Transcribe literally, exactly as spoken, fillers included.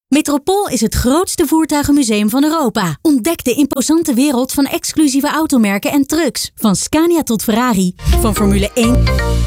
Metropool is het grootste voertuigenmuseum van Europa. Ontdek de imposante wereld van exclusieve automerken en trucks. Van Scania tot Ferrari. Van Formule één...